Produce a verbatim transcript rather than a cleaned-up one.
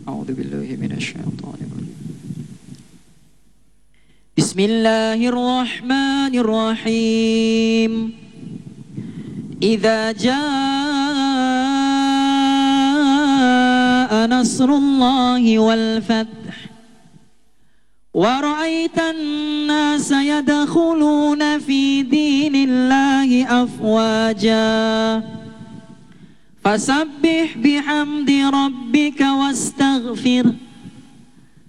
أعوذ بالله من الشيطان الرجيم. بسم الله الرحمن الرحيم. إذا جاء نصر الله والفتح ورأيت الناس يدخلون في دين الله أفواجا فسبح بحمد ربك واستغفره